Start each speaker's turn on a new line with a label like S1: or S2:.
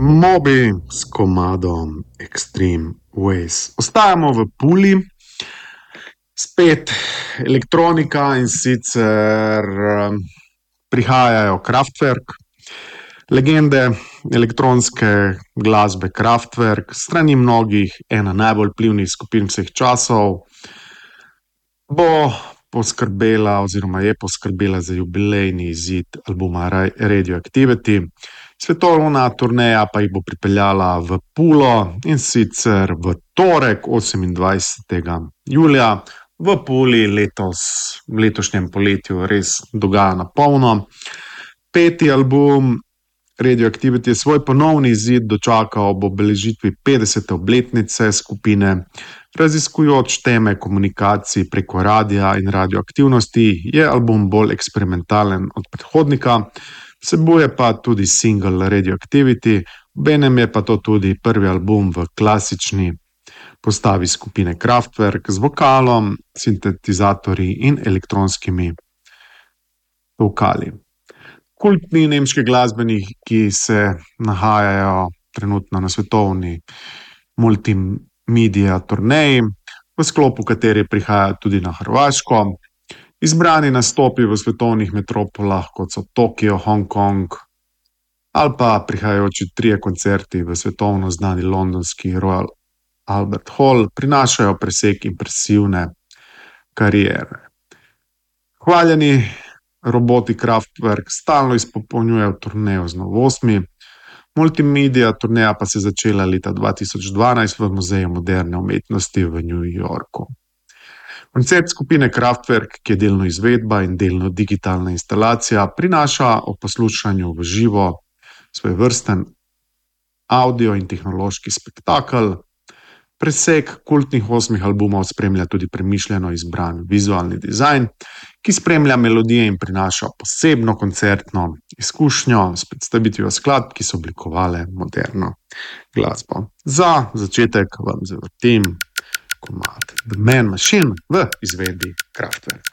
S1: Mobi s komadom Extreme Ways. Ostajamo v Puli, spet elektronika, in sicer prihajajo Kraftwerk, legende elektronske glasbe Kraftwerk, strani mnogih ena najbolj vplivnih skupin vseh časov, bo poskrbela oziroma je poskrbela za jubilejni izid albuma Radioactivity. Svetovna turneja pa jih bo pripeljala v Pulo, in sicer v torek, 28. julija. V Puli v letošnjem poletju res dogaja na polno. 5. album Radioactivity je svoj ponovni izid dočakal ob obeležitvi 50. obletnice skupine. Raziskujoč teme komunikacij preko radia in radioaktivnosti, je album bolj eksperimentalen od predhodnika, vsebuje pa tudi single Radioactivity, obenem je pa to tudi prvi album v klasični postavi skupine Kraftwerk z vokalom, sintetizatorji in elektronskimi vokali. Kultni nemški glasbeniki se nahajajo trenutno na svetovni multimedia turneji, v sklopu kateri prihajajo tudi na Hrvaško. Izbrani nastopi v svetovnih metropolah, kot so Tokio, Hong Kong, ali pa prihajajoči 3 koncerti v svetovno znani londonski Royal Albert Hall, prinašajo presek impresivne kariere. Hvaljeni roboti Kraftwerk stalno izpopolnjujejo turnejo z novostmi. Multimedia turneja pa se je začela leta 2012 v Muzeju moderne umetnosti v New Yorku. Koncept skupine Kraftwerk, ki je delno izvedba in delno digitalna instalacija, prinaša ob poslušanju v živo svojevrsten audio in tehnološki spektakel. Presek kultnih 8 albumov spremlja tudi premišljeno izbran vizualni dizajn, ki spremlja melodije in prinaša posebno koncertno izkušnjo s predstavitvijo skladb, ki so oblikovale moderno glasbo. Za začetek vam zavrtim komad The Man Machine v izvedbi Kraftwerk.